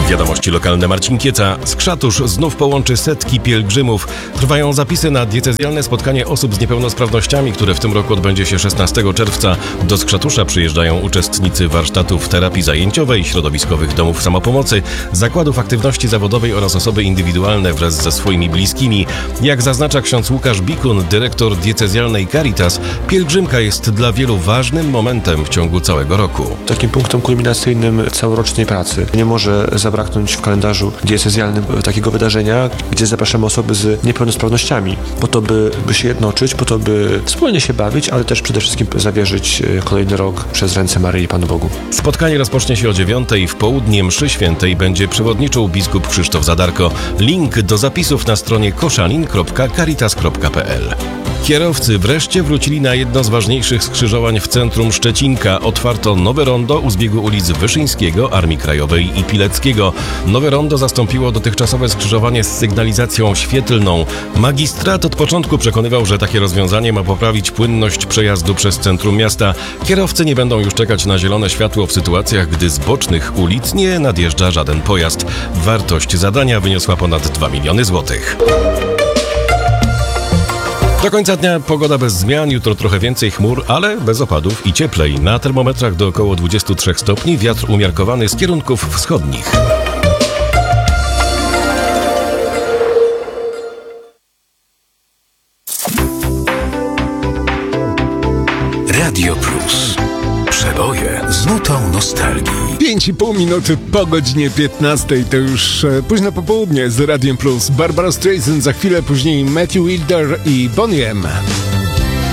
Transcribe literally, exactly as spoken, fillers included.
Wiadomości lokalne. Marcin Kieca. Skrzatusz znów połączy setki pielgrzymów. Trwają zapisy na diecezjalne spotkanie osób z niepełnosprawnościami, które w tym roku odbędzie się szesnastego czerwca. Do Skrzatusza przyjeżdżają uczestnicy warsztatów terapii zajęciowej, środowiskowych domów samopomocy, zakładów aktywności zawodowej oraz osoby indywidualne wraz ze swoimi bliskimi. Jak zaznacza ksiądz Łukasz Bikun, dyrektor diecezjalnej Caritas, pielgrzymka jest dla wielu ważnym momentem w ciągu całego roku. Takim punktem kulminacyjnym całorocznej pracy. Nie może zabraknąć w kalendarzu diecezjalnym takiego wydarzenia, gdzie zapraszamy osoby z niepełnosprawnościami, po to, by, by się jednoczyć, po to, by wspólnie się bawić, ale też przede wszystkim zawierzyć kolejny rok przez ręce Maryi Panu Bogu. Spotkanie rozpocznie się o dziewiątej. W południe mszy świętej będzie przewodniczył biskup Krzysztof Zadarko. Link do zapisów na stronie koszalin kropka caritas kropka p l. Kierowcy wreszcie wrócili na jedno z ważniejszych skrzyżowań w centrum Szczecinka. Otwarto nowe rondo u zbiegu ulic Wyszyńskiego, Armii Krajowej i Pileckiego. Nowe rondo zastąpiło dotychczasowe skrzyżowanie z sygnalizacją świetlną. Magistrat od początku przekonywał, że takie rozwiązanie ma poprawić płynność przejazdu przez centrum miasta. Kierowcy nie będą już czekać na zielone światło w sytuacjach, gdy z bocznych ulic nie nadjeżdża żaden pojazd. Wartość zadania wyniosła ponad dwa miliony złotych. Do końca dnia pogoda bez zmian, jutro trochę więcej chmur, ale bez opadów i cieplej. Na termometrach do około dwudziestu trzech stopni, wiatr umiarkowany z kierunków wschodnich. Radio Plus. Przeboje z nutą nostalgii. Pięć i pół minuty po godzinie piętnastej, to już e, późno popołudnie z Radiem Plus. Barbara Streisand, za chwilę później Matthew Wilder i Boney M.